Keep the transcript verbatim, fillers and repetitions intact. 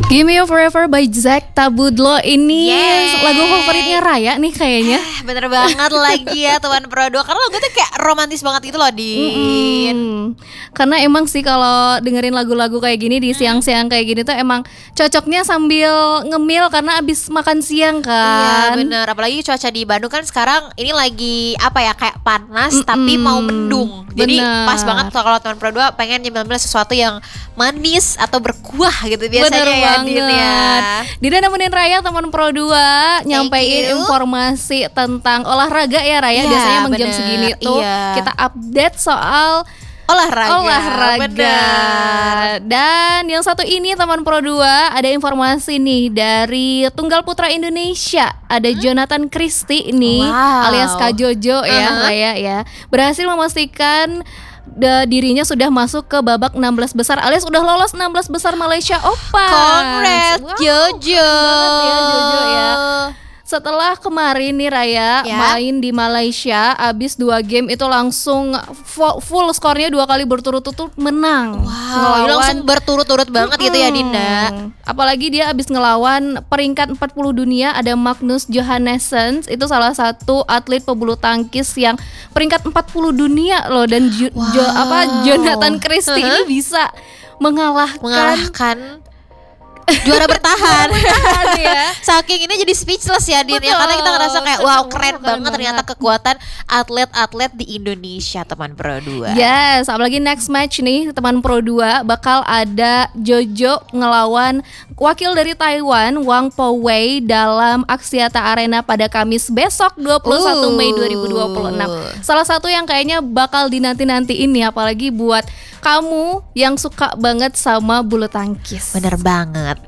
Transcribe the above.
Give Me Forever by Zack Tabudlo. Ini Yeay. lagu favoritnya Raya nih kayaknya. Bener banget lagi ya teman Pro dua. Karena lagu tuh kayak romantis banget gitu loh Din. Mm-mm. Karena emang sih kalau dengerin lagu-lagu kayak gini di siang-siang kayak gini tuh emang cocoknya sambil ngemil karena abis makan siang Iya kan. bener. Apalagi cuaca di Bandung kan sekarang ini lagi apa ya, kayak panas Mm-mm. tapi mau mendung. Jadi Bener. pas banget kalau teman Pro dua pengen nyemil-nyemil sesuatu yang manis atau berkuah gitu biasanya Bener ya Din ya. Dina nemenin Raya teman Pro dua nyampein you. informasi tentang olahraga ya Raya. Iya, Biasanya emang jam bener. segini tuh Iya. kita update soal Olahraga. olahraga. Bener. Dan yang satu ini teman Pro dua ada informasi nih dari Tunggal Putra Indonesia. Ada Jonathan Christie nih Wow. alias Kak Jojo ya Uh-huh. Raya ya. Berhasil memastikan da- dirinya sudah masuk ke babak enam belas besar alias udah lolos enam belas besar Malaysia Open. Congrats Wow, Jojo. keren banget ya Jojo ya. Setelah kemarin nih Raya Ya. main di Malaysia, abis dua game itu langsung full, full skornya dua kali berturut-turut menang. Wow, langsung berturut-turut banget gitu ya Dinda. Hmm. Apalagi dia abis ngelawan peringkat empat puluh dunia ada Magnus Johannesson, itu salah satu atlet pebulu tangkis yang peringkat empat puluh dunia loh, dan Jo- Wow. Jo- apa Jonathan Christie Uh-huh. ini bisa mengalahkan, Mengalahkan juara bertahan. ya. Saking ini jadi speechless ya Din ya, karena kita ngerasa kayak wow keren, Keren banget ternyata banget. kekuatan atlet-atlet di Indonesia teman Pro dua. Yes, apalagi next match nih teman Pro dua bakal ada Jojo ngelawan wakil dari Taiwan Wang Po-wei dalam Axiata Arena pada Kamis besok dua puluh satu Mei dua ribu dua puluh enam. Salah satu yang kayaknya bakal dinanti-nantiin nih, apalagi buat kamu yang suka banget sama bulu tangkis. Bener banget.